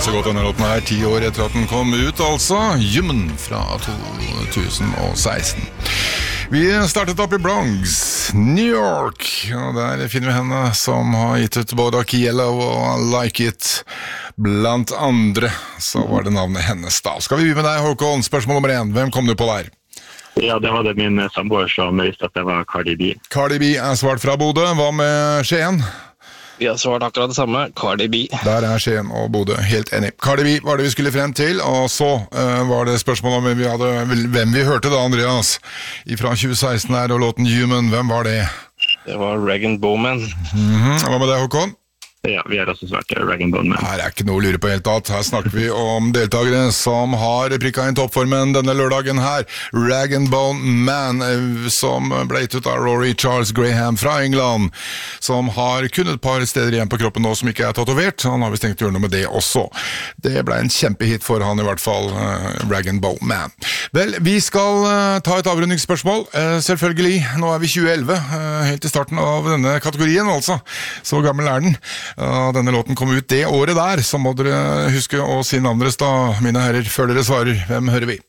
så godt denne låten her 10 år etter at den kom ut, altså Human fra 2016. Vi startet opp i Bronx, New York, og der finner vi henne som har gitt ut både Yellow og Like It. Blant andre så var det navnet hennes da. Skal vi begynne med deg, Håkon? Spørsmål nummer 1. Hvem kom du på der? Ja, det var det min samboer som visste at det var Cardi B. Cardi B er svart fra Bodø. Hva med Skien? Vi har svart akkurat det samme, Cardi B. Der er Skien og Bodø helt enig. Cardi B var det vi skulle frem til, og så var det spørsmål om hvem vi hørte da, Andreas. Fra 2016 her, og låten Human, hvem var det? Det var Rag & Bowman. Hva med deg, Håkon? Ja, vi har også svart Rag & Bone. Her er ikke noe å lure på helt tatt. Her snakker vi om deltakere som har prikket inn toppformen denne lørdagen her. Rag & Bone Man, som ble gitt ut av Rory Charles Graham fra England, som har kun et par steder igjen på kroppen nå som ikke er tatovert. Han har vist tenkt å gjøre noe med det også. Det ble en kjempehit for han i hvert fall, Rag & Bone Man. Vel, vi skal ta et avrundingsspørsmål. Selvfølgelig, nå er vi 2011, helt i starten av denne kategorien altså. Så gammel er den. Denne låten kom ut det året der, så må dere huske å si navnet deres da, mine herrer, før dere svarer. Hvem hører vi?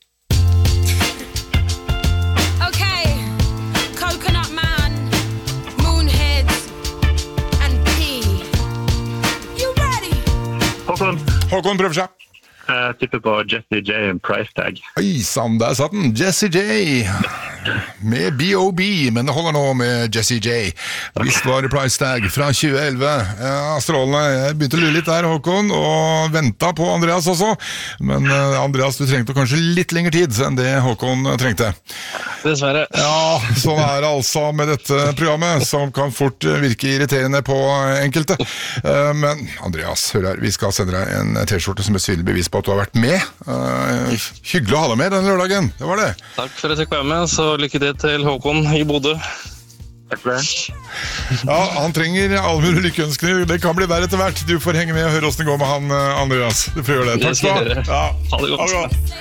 Okay, Coconut Man, Moonhead and P. You ready? Håkon prøver seg. Jeg tipper på Jessie J and Price Tag. Oi, sann, der satt den. Jessie J. Med B.O.B., men det holder nå med Jessie J. Visst var det Price Tag fra 2011. Ja, strålende. Jeg begynte å lure litt der, Håkon, og ventet på Andreas også. Men Andreas, du trengte kanskje litt lengre tid enn det Håkon trengte. Dessverre. Ja, sånn er det altså med dette programmet, som kan fort virke irriterende på enkelte. Men Andreas, hør her, vi skal sende deg en t-skjorte som et synlig bevis på at du har vært med. Hyggelig å ha deg med denne lørdagen, det var det. Takk for at jeg fikk være med, så lykke til Håkon i Bodø. Takk for det. Ja, han trenger alle mulige lykkeønskninger. Det kan bli der etter hvert. Du får henge med og høre hvordan det går med han, Andreas. Du får gjøre det. Takk skal du ha. Ja. Ha det godt.